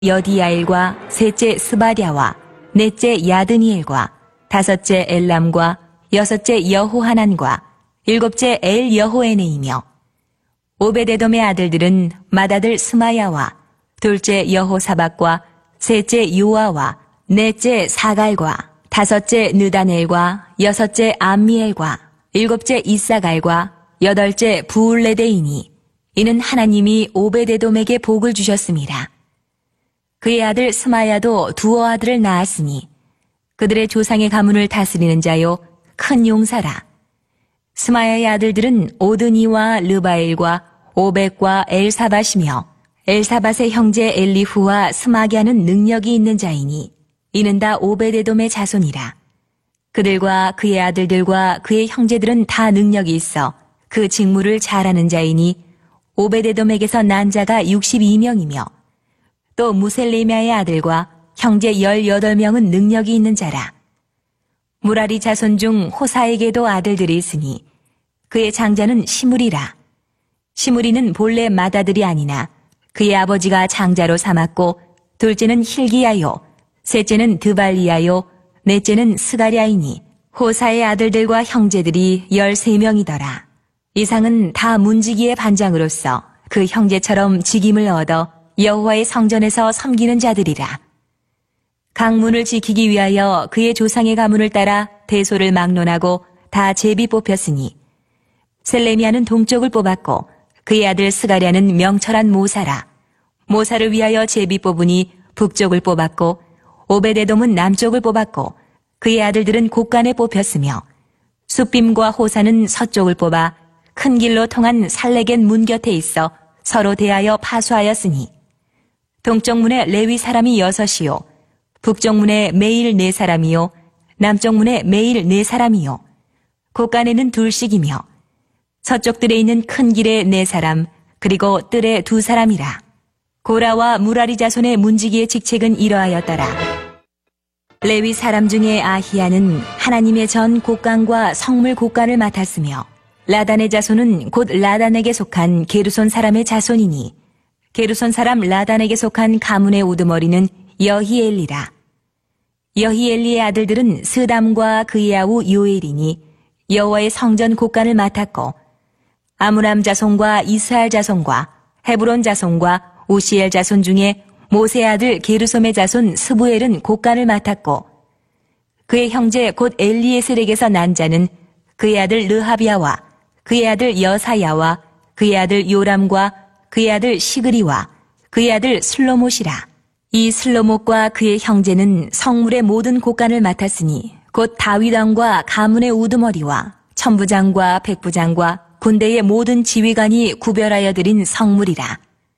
여디야일과 셋째 스바랴와 넷째 야드니엘과 다섯째 엘람과 여섯째 여호하난과 일곱째 엘 여호에네이며 오베데돔의 아들들은 맏아들 스마야와 둘째 여호사박과 셋째 요아와 넷째 사갈과 다섯째 느다넬과 여섯째 암미엘과 일곱째 이사갈과 여덟째 부울레데이니 이는 하나님이 오베데돔에게 복을 주셨습니다. 그의 아들 스마야도 두어 아들을 낳았으니 그들의 조상의 가문을 다스리는 자요 큰 용사라. 스마야의 아들들은 오드니와 르바엘과 오벡과 엘사밧이며 엘사밧의 형제 엘리후와 스마갸는 능력이 있는 자이니 이는 다 오베데돔의 자손이라. 그들과 그의 아들들과 그의 형제들은 다 능력이 있어 그 직무를 잘하는 자이니 오베데돔에게서 난 자가 62명이며 또 무셀레미아의 아들과 형제 18명은 능력이 있는 자라. 무라리 자손 중 호사에게도 아들들이 있으니 그의 장자는 시므리라. 시므리는 본래 맏아들이 아니나 그의 아버지가 장자로 삼았고 둘째는 힐기야요 셋째는 드발리야요 넷째는 스가랴이니 호사의 아들들과 형제들이 13명이더라. 이상은 다 문지기의 반장으로서 그 형제처럼 직임을 얻어 여호와의 성전에서 섬기는 자들이라. 강문을 지키기 위하여 그의 조상의 가문을 따라 대소를 막론하고 다 제비 뽑혔으니 셀레미아는 동쪽을 뽑았고 그의 아들 스가랴는 명철한 모사라. 모사를 위하여 제비 뽑으니 북쪽을 뽑았고 오베데돔은 남쪽을 뽑았고 그의 아들들은 곳간에 뽑혔으며 숫빔과 호사는 서쪽을 뽑아 큰 길로 통한 살레겐 문 곁에 있어 서로 대하여 파수하였으니 동쪽 문에 레위 사람이 6이요 북쪽 문에 매일 4사람이요 남쪽 문에 매일 4사람이요 곳간에는 2씩이며 서쪽 뜰에 있는 큰 길에 4사람 그리고 뜰에 2사람이라. 고라와 무라리 자손의 문지기의 직책은 이러하였더라. 레위 사람 중에 아히야는 하나님의 전 곳간과 성물 곳간을 맡았으며 라단의 자손은 곧 라단에게 속한 게르손 사람의 자손이니 게르손 사람 라단에게 속한 가문의 우두머리는 여히엘리라. 여히엘리의 아들들은 스담과 그의 아우 요엘이니 여호와의 성전 곳간을 맡았고 아므람 자손과 이스할 자손과 헤브론 자손과 오시엘 자손 중에 모세 아들 게르솜의 자손 스부엘은 곳간을 맡았고 그의 형제 곧 엘리에셀에게서 난 자는 그의 아들 르하비야와 그의 아들 여사야와 그의 아들 요람과 그의 아들 시그리와 그의 아들 슬로못이라. 이 슬로못과 그의 형제는 성물의 모든 곳간을 맡았으니 곧 다윗 왕과 가문의 우두머리와 천부장과 백부장과 군대의 모든 지휘관이 구별하여 드린 성물이라.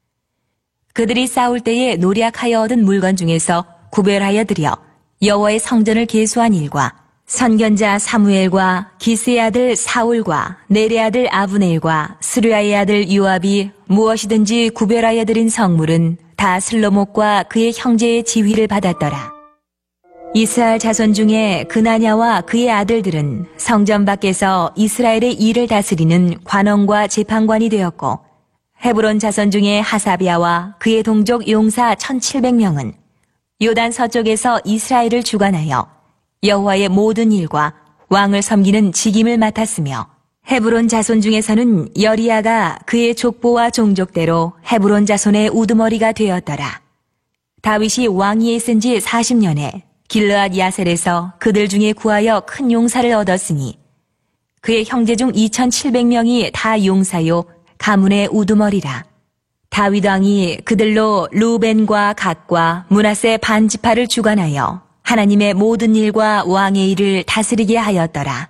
그들이 싸울 때에 노략하여 얻은 물건 중에서 구별하여 드려 여호와의 성전을 계수한 일과 선견자 사무엘과 기스의 아들 사울과 넬의 아들 아브넬과 스루야의 아들 요압이 무엇이든지 구별하여 드린 성물은 다 슬로못과 그의 형제의 지휘를 받았더라. 이스라엘 자손 중에 그나냐와 그의 아들들은 성전 밖에서 이스라엘의 일을 다스리는 관원과 재판관이 되었고 헤브론 자손 중에 하사비아와 그의 동족 용사 1700명은 요단 서쪽에서 이스라엘을 주관하여 여호와의 모든 일과 왕을 섬기는 직임을 맡았으며 헤브론 자손 중에서는 여리야가 그의 족보와 종족대로 헤브론 자손의 우두머리가 되었더라. 다윗이 왕위에 있은 지 40년에 길르앗 야셀에서 그들 중에 구하여 큰 용사를 얻었으니 그의 형제 중 2700명이 다 용사요 가문의 우두머리라. 다윗 왕이 그들로 루벤과 갓과 므낫세 반 지파를 주관하여 하나님의 모든 일과 왕의 일을 다스리게 하였더라.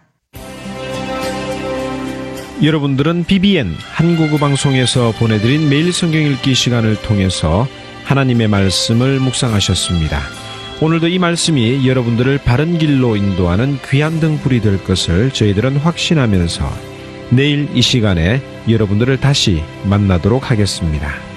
여러분들은 BBN 한국어 방송에서 보내드린 매일 성경 읽기 시간을 통해서 하나님의 말씀을 묵상하셨습니다. 오늘도 이 말씀이 여러분들을 바른 길로 인도하는 귀한 등불이 될 것을 저희들은 확신하면서 내일 이 시간에 여러분들을 다시 만나도록 하겠습니다.